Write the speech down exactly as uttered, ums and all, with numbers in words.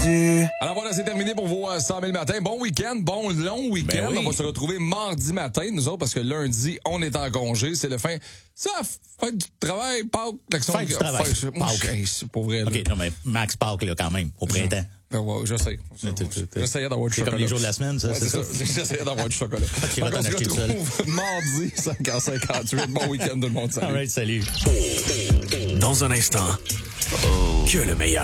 Alors voilà, c'est terminé pour vos cent mille matins. Bon week-end, bon long week-end. Ben oui. On va se retrouver mardi matin, nous autres, parce que lundi, on est en congé. C'est le fin... Ça, fin du travail, Pâques, l'action... Fin du travail, Fin, moi, Pâques. je- c'est pour vrai. Là. OK, non, mais Max Pâques, là, quand même, au printemps. Ben ouais, je sais. J'essayais d'avoir du C'est chocolat. comme les jours de la semaine, ça, Ouais, c'est ça? J'essayais d'avoir du chocolat. Tu vas Donc, on t'en se acheter tout seul. retrouve mardi, cinq heures cinquante-huit. Bon week-end, tout le monde. Salut. All right, salut. Dans un instant, que le meilleur.